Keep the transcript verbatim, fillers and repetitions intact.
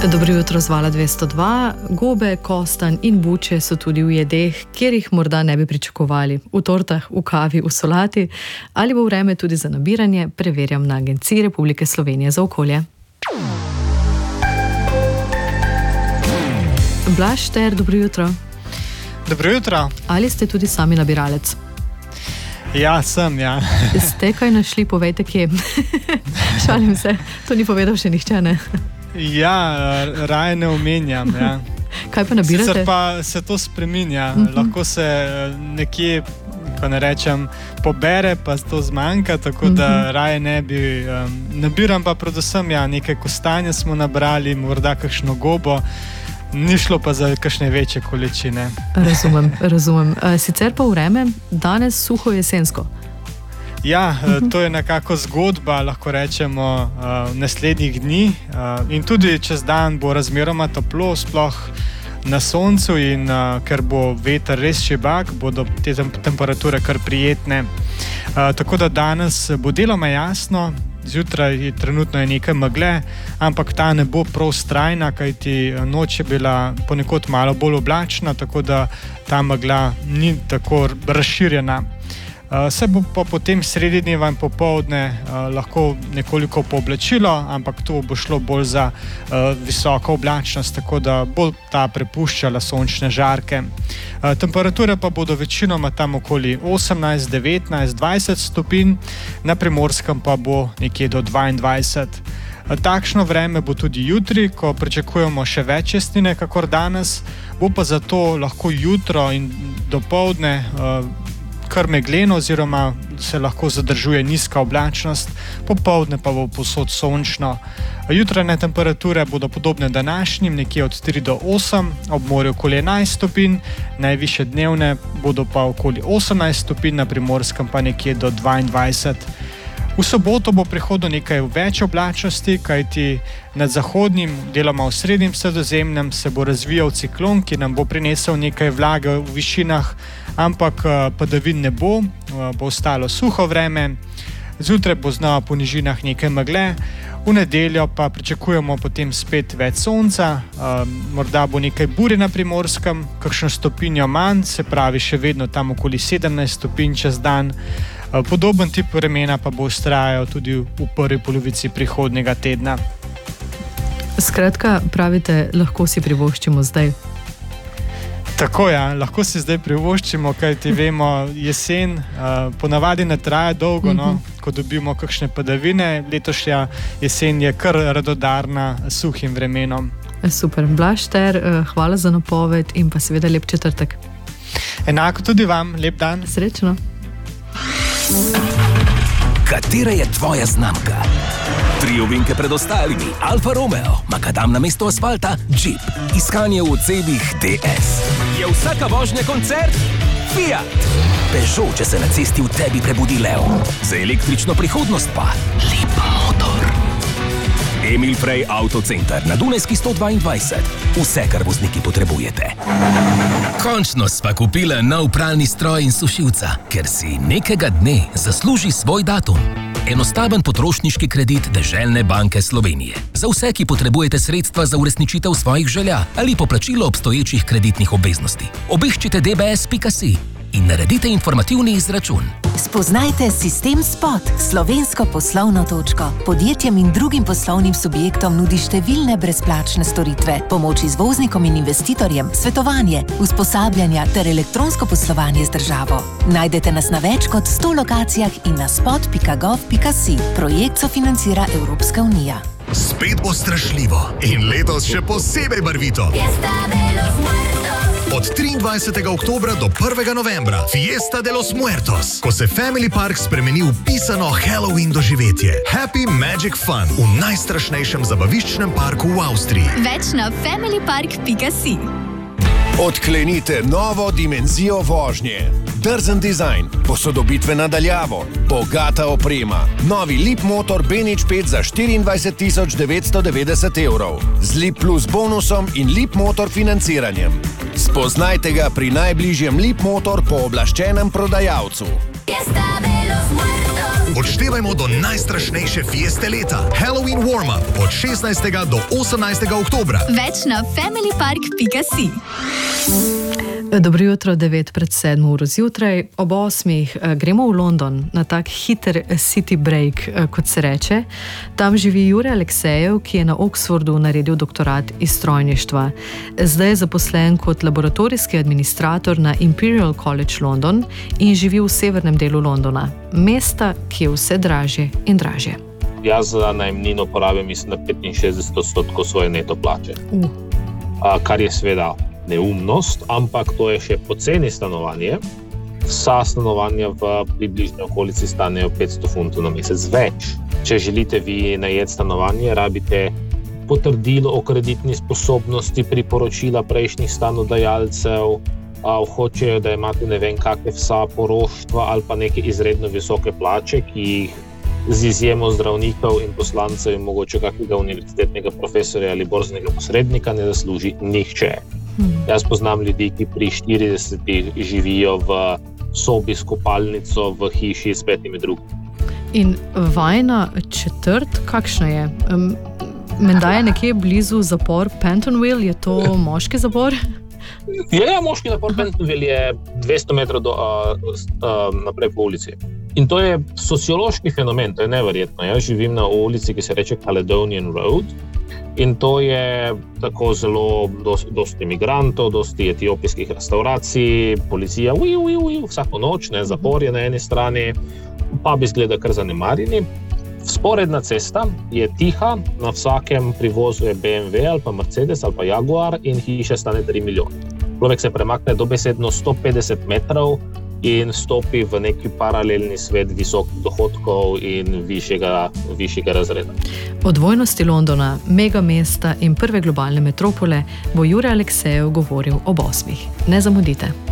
Dobro jutro z Vala dvesto dva. Gobe, kostanj in buče so tudi v jedeh, kjer jih morda ne bi pričakovali. V tortah, v kavi, v solati. Ali bo vreme tudi za nabiranje, preverjam na Agenciji Republike Slovenije za okolje. Blaž Šter, dobro jutro. Dobro jutro. Ali ste tudi sami nabiralec? Ja, sem, ja. Ste kaj našli, povejte kje. Šalim se, to ni povedal še nihče, ne? Ja, raje ne omenjam, ja. Kaj pa nabirate? Sicer pa se to spreminja. Uh-huh. Lahko se nekje, ko ne rečem, pobere, pa to zmanjka, tako uh-huh. da raje ne bi... Um, nabiram pa predvsem, ja, nekaj kostanja smo nabrali, morda kakšno gobo, ni šlo pa za kakšne večje količine. Razumem, razumem. Sicer pa vreme, danes suho jesensko. Ja, to je nekako zgodba, lahko rečemo, v naslednjih dni in tudi čez dan bo razmeroma toplo, sploh na soncu in ker bo veter res šibak, bodo te temperature kar prijetne. Tako da danes bo deloma jasno, zjutraj trenutno je nekaj megle, ampak ta ne bo prav strajna, kajti noč je bila ponekod malo bolj oblačna, tako da ta megla ni tako razširjena. Uh, se bo pa potem sredi dneva in popoldne uh, lahko nekoliko pooblačilo, ampak to bo šlo bolj za uh, visoko oblačnost, tako da bo ta prepuščala sončne žarke. Uh, temperature pa bodo večinoma tam okoli osemnajst, devetnajst, dvajset stopinj, na Primorskem pa bo nekje do dvaindvajset. Uh, takšno vreme bo tudi jutri, ko pričakujemo še več jasnine, kakor danes, bo pa zato lahko jutro in dopoldne uh, kar megleno oziroma se lahko zadržuje nizka oblačnost, popoldne pa bo povsod sončno. Jutranje temperature bodo podobne današnjim, nekje od tri do osem, ob morju okoli enajst stopinj, najvišje dnevne bodo pa okoli osemnajst stopinj, na Primorskem pa nekje do dvaindvajset. V soboto bo prihodno nekaj več oblačnosti, kajti nad zahodnim, deloma v srednjem Sredozemljem se bo razvijal ciklon, ki nam bo prinesel nekaj vlage v višinah, ampak padavin ne bo, bo ostalo suho vreme. Zjutraj bo znova po nižinah nekaj megle, v nedeljo pa pričakujemo potem spet več sonca, morda bo nekaj burje na Primorskem, kakšno stopinjo manj, se pravi še vedno tam okoli sedemnajst stopinj čez dan. Podoben tip vremena pa bo vztrajal tudi v prvi polovici prihodnjega tedna. Skratka, pravite, lahko si privoščimo zdaj. Tako ja, lahko si zdaj privoščimo, kajti vemo, jesen uh, ponavadi ne traja dolgo, no, ko dobimo kakšne padavine. Letošnja jesen je kar radodarna suhim vremenom. Super, Blaž Šter, hvala za napoved in pa seveda lep četrtek. Enako tudi vam, lep dan. Srečno. Katera je tvoja znamka? Tri ovinke pred ostalimi, Alfa Romeo, makadam na mesto asfalta, Jeep, iskanje v odsebih D S. Je vsaka vožnja koncert? Fiat. Peugeot, če se na cesti v tebi prebudi lev. Za električno prihodnost pa Leap Motor. Emil Frey Autocenter na Dunajski sto dvaindvajset. Vse, kar vozniki potrebujete. Končno sva kupila nov pralni stroj in sušilca, ker si nekega dne zasluži svoj datum. Enostaven potrošniški kredit Deželne banke Slovenije. Za vse, ki potrebujete sredstva za uresničitev svojih želja ali poplačilo obstoječih kreditnih obveznosti. Obiščite d b s pika si in naredite informativni izračun. Spoznajte Sistem Spot, slovensko poslovno točko. Podjetjem in drugim poslovnim subjektom nudi številne brezplačne storitve, pomoč izvoznikom in investitorjem, svetovanje, usposabljanja ter elektronsko poslovanje z državo. Najdete nas na več kot sto lokacijah in na spot pika gov pika si. Projekt sofinancira Evropska unija. Spet bo strašljivo in letos še posebej barvito. Od triindvajsetega oktobra do prvega novembra Fiesta de los Muertos, ko se Family Park spremeni v pisano Halloween doživetje. Happy Magic Fun v najstrašnejšem zabaviščnem parku v Avstriji. Več na family park pika si. Odklenite novo dimenzijo vožnje. Drzen dizajn, posodobitve nadaljavo, bogata oprema. Novi Leap Motor B nič pet za štiriindvajset tisoč devetsto devetdeset evrov. Z Leap Plus bonusom in Leap Motor financiranjem. Spoznajte ga pri najbližjem Leap Motor pooblaščenem prodajalcu. Odštevajmo do najstrašnejše fieste leta. Halloween warm-up od šestnajstega do osemnajstega oktobra. Več na family park pika si. Dobro jutro, devet pred sedmo uro zjutraj. Ob osmih gremo v London na tak hiter city break, kot se reče. Tam živi Jure Aleksejev, ki je na Oxfordu naredil doktorat iz strojništva. Zdaj je zaposlen kot laboratorijski administrator na Imperial College London in živi v severnem delu Londona, mesta, ki je vse dražje in dražje. Jaz za najemnino porabim, mislim, na petinšestdeset odstotkov svoje neto plače, uh. A, kar je seveda neumnost, ampak to je še poceni stanovanje. Vsa stanovanja v približni okolici stanejo petsto funtov na mesec več. Če želite vi najeti stanovanje, rabite potrdilo o kreditni sposobnosti, priporočila prejšnjih stanodajalcev, a hočejo, da imate ne vem kakve vsa poroštva ali pa neke izredno visoke plače, ki jih z izjemo zdravnikov in poslancev in mogoče kakega univerzitetnega profesorja ali borznega posrednika ne zasluži nihče. Hmm. Jaz poznam ljudi, ki pri štiridesetih živijo v sobi s kopalnico v hiši s petimi drugimi. In vajna četrt, kakšna je? Um, menda je nekje blizu zapor Pentonville, je to moški zapor? Ja, ja, moški zapor Pentonville je dvesto metrov do, uh, uh, naprej po ulici. In to je sociološki fenomen, to je neverjetno. Jaz živim na ulici, ki se reče Caledonian Road. In to je tako zelo dosti, dosti imigrantov, dosti etiopijskih restauracij, policija uj, uj, uj, vsako noč, ne, zapor je na eni strani, pub izgleda kar zanemarjeni. Vzporedna cesta je tiha, na vsakem privozu je B M W ali pa Mercedes ali pa Jaguar in hiša stane tri milijone. Človek se premakne dobesedno sto petdeset metrov in stopi v neki paralelni svet visokih dohodkov in višjega, višjega razreda. O dvojnosti Londona, megamesta in prve globalne metropole bo Jure Aleksejev govoril ob osmih. Ne zamudite.